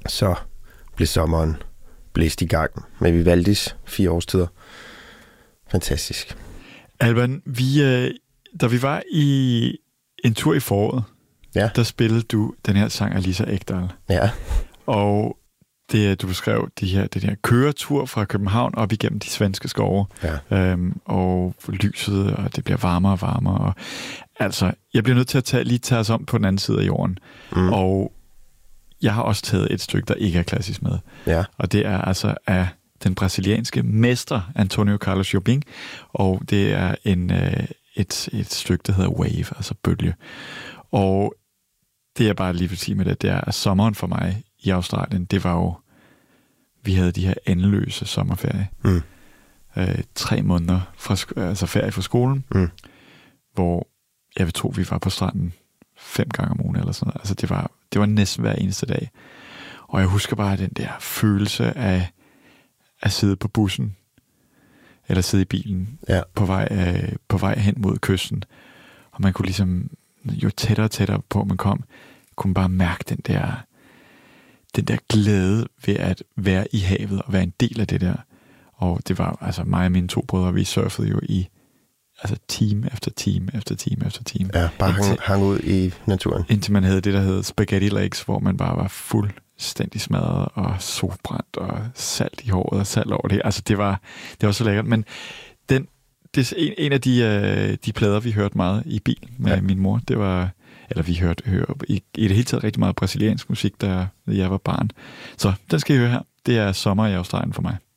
så blev sommeren blæst i gang med Vivaldis 4 årstider. Fantastisk. Alban, da vi var i en tur i foråret, der spillede du den her sang af Lisa Ekdahl. Ja. Og du beskrev den her køretur fra København op igennem de svenske skove. Ja. Og lyset, og det bliver varmere og varmere. Og, altså, jeg bliver nødt til at lige tage os om på den anden side af jorden. Og jeg har også taget et stykke, der ikke er klassisk med. Ja. Og det er altså af den brasilianske mester Antonio Carlos Jobim. Og det er et stykke, der hedder Wave, altså bølge. Og det jeg bare lige vil sige med det er, at sommeren for mig i Australien, det var jo, vi havde de her endeløse sommerferie. 3 måneder ferie fra skolen, hvor jeg vil tro, vi var på stranden 5 gange om ugen eller sådan noget. Altså det var næsten hver eneste dag. Og jeg husker bare den der følelse af at sidde på bussen, eller sidde i bilen, på vej hen mod kysten. Og man kunne ligesom, jo tættere og tættere på man kom, kunne bare mærke den der glæde ved at være i havet og være en del af det der. Og det var altså mig og mine 2 brødre, vi surfede jo i time efter time efter time efter time. Ja, bare hang ud i naturen. Indtil man havde det, der hed Spaghetti Lakes, hvor man bare var fuldstændig smadret og solbrændt og salt i håret og salt over det. Altså det var så lækkert. Men det er en af de plader, vi hørte meget i bil med min mor. Det var, eller vi hørte i det hele taget rigtig meget brasiliansk musik, da jeg var barn. Så den skal I høre her. Det er sommer i Australien for mig.